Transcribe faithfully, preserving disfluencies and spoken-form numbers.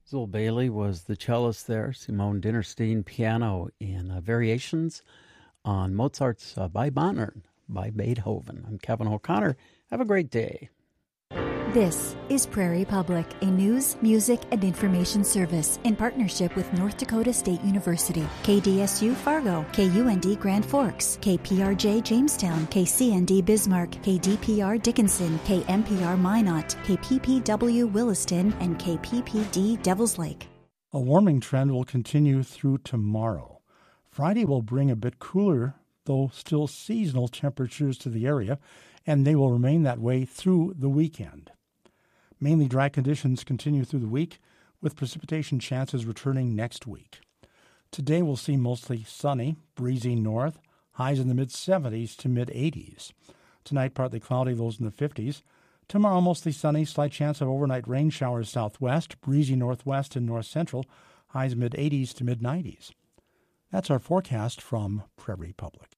Zoll Bailey was the cellist there. Simone Dinnerstein, piano in uh, variations on Mozart's uh, By Wandern by Beethoven. I'm Kevin O'Connor. Have a great day. This is Prairie Public, a news, music, and information service in partnership with North Dakota State University, K D S U Fargo, K U N D Grand Forks, K P R J Jamestown, K C N D Bismarck, K D P R Dickinson, K M P R Minot, K P P W Williston, and K P P D Devils Lake. A warming trend will continue through tomorrow. Friday will bring a bit cooler, though still seasonal temperatures to the area, and they will remain that way through the weekend. Mainly dry conditions continue through the week, with precipitation chances returning next week. Today we'll see mostly sunny, breezy north, highs in the mid-seventies to mid-eighties. Tonight partly cloudy, lows in the fifties. Tomorrow mostly sunny, slight chance of overnight rain showers southwest, breezy northwest and north-central, highs mid-eighties to mid-nineties. That's our forecast from Prairie Public.